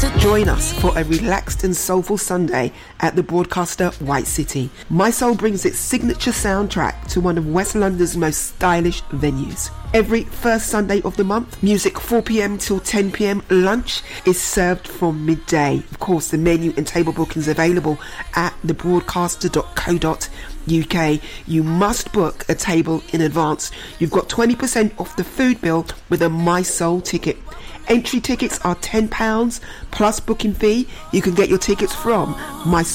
Join us for a relaxed and soulful Sunday at the Broadcaster White City. My Soul brings its signature soundtrack to one of West London's most stylish venues. Every first Sunday of the month, music 4 p.m. till 10 p.m. Lunch is served from midday. Of course, the menu and table bookings available at thebroadcaster.co.uk. You must book a table in advance. You've got 20% off the food bill with a My Soul ticket. Entry tickets are £10 plus booking fee. You can get your tickets from mysoul.co.uk.